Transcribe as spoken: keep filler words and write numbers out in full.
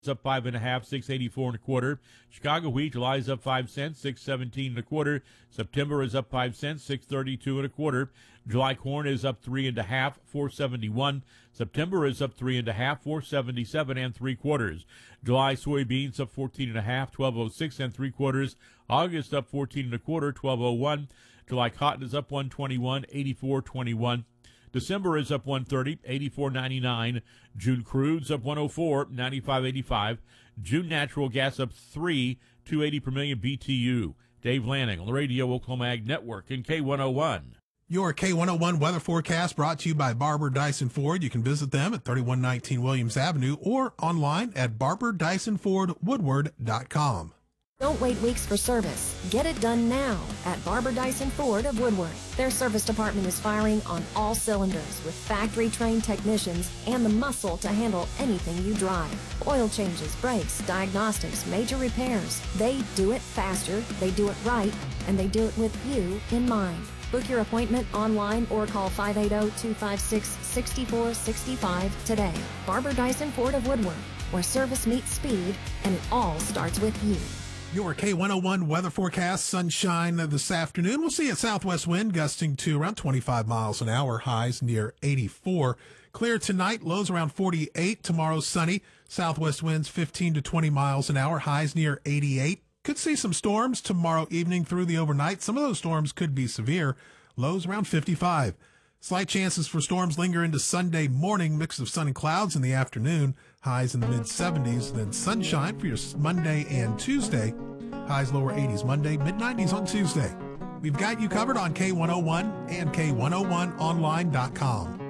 up five and a half, six eighty-four and a quarter. Chicago wheat, July is up five cents, six seventeen and a quarter. September is up five cents, six thirty-two and a quarter. July corn is up three and a half, four seventy-one. September is up three and a half, four seventy-seven and three quarters. July soybeans up fourteen and a half, twelve oh six and three quarters. August up fourteen and a quarter, twelve oh one. July cotton is up one twenty-one, eighty-four twenty-one. December is up one thirty, eighty-four ninety-nine. June crude's up one oh four, ninety-five eighty-five. June natural gas up three, two eighty per million B T U. Dave Lanning on the Radio Oklahoma Ag Network in K one oh one. Your K one oh one weather forecast brought to you by Barber Dyson Ford. You can visit them at thirty-one nineteen Williams Avenue or online at barber dyson ford woodward dot com. Don't wait weeks for service. Get it done now at Barber Dyson Ford of Woodward. Their service department is firing on all cylinders with factory-trained technicians and the muscle to handle anything you drive. Oil changes, brakes, diagnostics, major repairs. They do it faster, they do it right, and they do it with you in mind. Book your appointment online or call five eight zero, two five six, six four six five today. Barber Dyson Ford of Woodward, where service meets speed, and it all starts with you. Your K one oh one weather forecast, sunshine this afternoon. We'll see a southwest wind gusting to around twenty-five miles an hour, highs near eighty-four. Clear tonight, lows around forty-eight. Tomorrow sunny, southwest winds fifteen to twenty miles an hour, highs near eighty-eight. Could see some storms tomorrow evening through the overnight. Some of those storms could be severe, lows around fifty-five. Slight chances for storms linger into Sunday morning, mix of sun and clouds in the afternoon, highs in the mid seventies, then sunshine for your Monday and Tuesday, highs lower eighties Monday, mid nineties on Tuesday. We've got you covered on K one oh one and K one oh one online dot com.